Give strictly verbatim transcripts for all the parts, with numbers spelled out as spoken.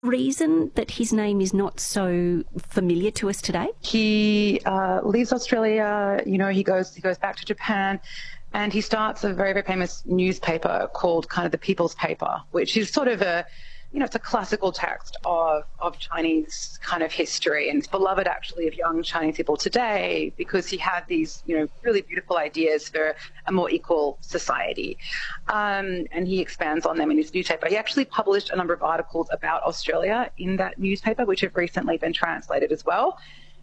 reason that his name is not so familiar to us today? He uh, leaves Australia, you know, he goes he goes back to Japan, and he starts a very, very famous newspaper called kind of the People's Paper, which is sort of a, you know, it's a classical text of, of Chinese kind of history, and it's beloved actually of young Chinese people today because he had these, you know, really beautiful ideas for a more equal society. Um, and he expands on them in his newspaper. He actually published a number of articles about Australia in that newspaper, which have recently been translated as well.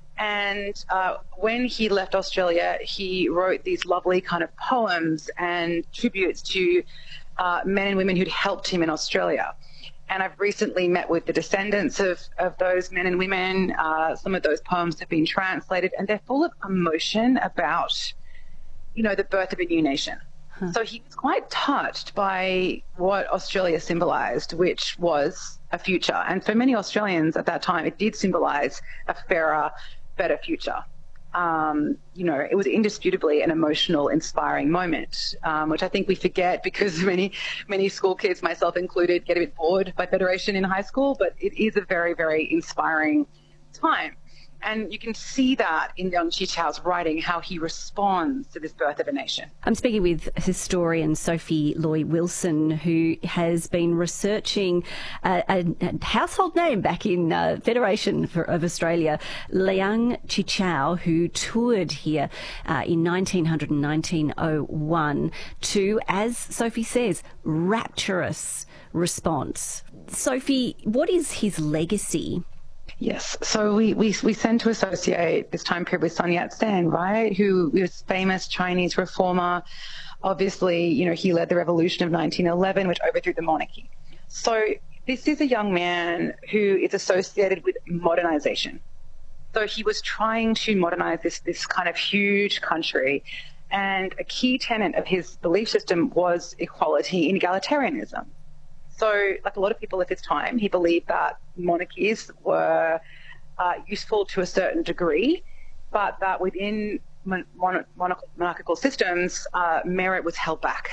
And uh, when he left Australia, he wrote these lovely kind of poems and tributes to uh, men and women who'd helped him in Australia. And I've recently met with the descendants of, of those men and women. Uh, some of those poems have been translated, and they're full of emotion about, you know, the birth of a new nation. Huh. So he was quite touched by what Australia symbolised, which was a future. And for many Australians at that time, it did symbolise a fairer, better future. Um, you know, it was indisputably an emotional, inspiring moment, um, which I think we forget because many, many school kids, myself included, get a bit bored by Federation in high school, but it is a very, very inspiring time. And you can see that in Liang Qichao's writing, how he responds to this birth of a nation. I'm speaking with historian Sophie Loy Wilson, who has been researching a, a, a household name back in uh, Federation for, of Australia, Liang Qichao, who toured here uh, in nineteen hundred and nineteen oh one to, as Sophie says, rapturous response. Sophie, what is his legacy? Yes, so we, we, we tend to associate this time period with Sun Yat-sen, right, who was famous Chinese reformer. Obviously, you know, he led the revolution of nineteen eleven, which overthrew the monarchy. So this is a young man who is associated with modernization. So he was trying to modernize this, this kind of huge country, and a key tenet of his belief system was equality and egalitarianism. So, like a lot of people at this time, he believed that monarchies were uh, useful to a certain degree, but that within mon- mon- monarchical systems, uh, merit was held back,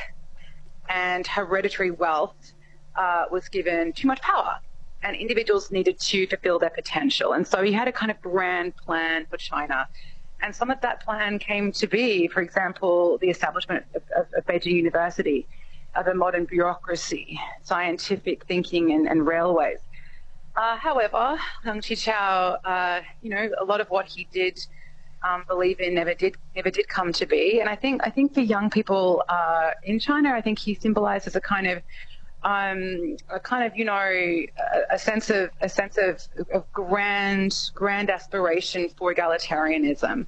and hereditary wealth uh, was given too much power, and individuals needed to fulfill their potential. And so he had a kind of grand plan for China. And some of that plan came to be, for example, the establishment of, of, of Beijing University, of a modern bureaucracy, scientific thinking, and, and railways. Uh, however, Liang Qichao, uh, you know, a lot of what he did um, believe in never did never did come to be. And I think I think for young people uh, in China, I think he symbolizes a kind of um, a kind of you know a, a sense of a sense of, of grand grand aspiration for egalitarianism,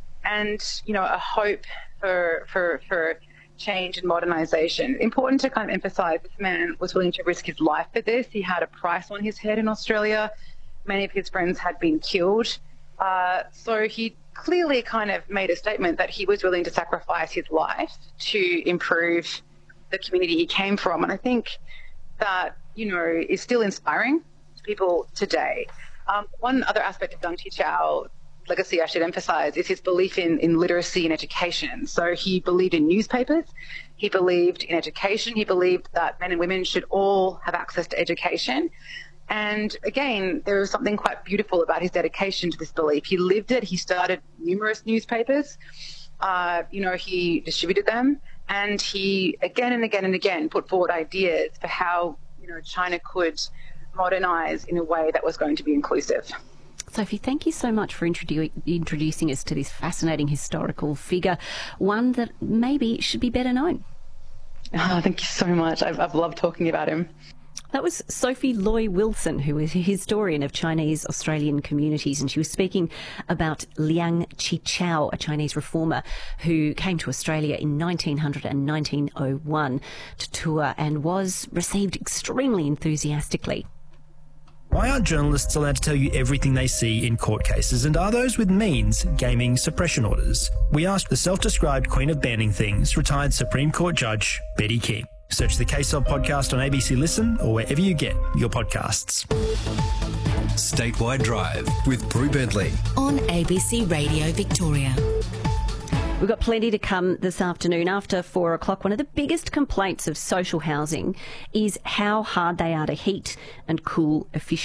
and you know a hope for for for. change and modernization. Important to kind of emphasize this man was willing to risk his life for this. He had a price on his head in Australia. Many of his friends had been killed. Uh, so he clearly kind of made a statement that he was willing to sacrifice his life to improve the community he came from. And I think that, you know, is still inspiring to people today. Um, one other aspect of Liang Qichao legacy I should emphasize is his belief in, in literacy and education. So he believed in newspapers, he believed in education, he believed that men and women should all have access to education. And again, there was something quite beautiful about his dedication to this belief. He lived it, he started numerous newspapers, uh, you know, he distributed them, and he again and again and again put forward ideas for how, you know, China could modernize in a way that was going to be inclusive. Sophie, thank you so much for introdu- introducing us to this fascinating historical figure, one that maybe should be better known. Oh, thank you so much. I've, I've loved talking about him. That was Sophie Loy Wilson, who is a historian of Chinese Australian communities, and she was speaking about Liang Qichao, a Chinese reformer who came to Australia in nineteen hundred and nineteen oh one to tour and was received extremely enthusiastically. Why aren't journalists allowed to tell you everything they see in court cases, and are those with means gaming suppression orders? We asked the self-described Queen of Banning Things, retired Supreme Court Judge Betty King. Search the Case Of podcast on A B C Listen or wherever you get your podcasts. Statewide Drive with Brew Bentley on A B C Radio Victoria. We've got plenty to come this afternoon. After four o'clock, one of the biggest complaints of social housing is how hard they are to heat and cool efficiently.